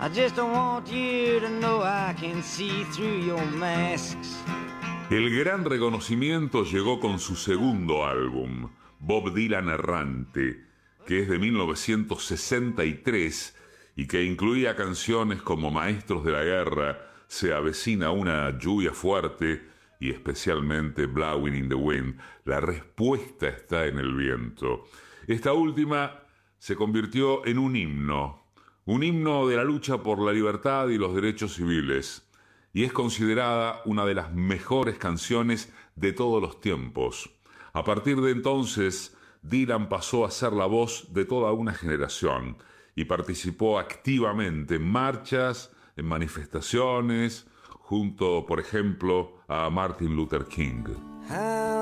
I just don't want you to know I can see through your masks. El gran reconocimiento llegó con su segundo álbum, Bob Dylan Errante, que es de 1963 y que incluía canciones como Maestros de la Guerra, Se avecina una lluvia fuerte y especialmente Blowing in the Wind. La respuesta está en el viento. Esta última se convirtió en un himno de la lucha por la libertad y los derechos civiles, y es considerada una de las mejores canciones de todos los tiempos. A partir de entonces, Dylan pasó a ser la voz de toda una generación y participó activamente en marchas, en manifestaciones, junto, por ejemplo, a Martin Luther King.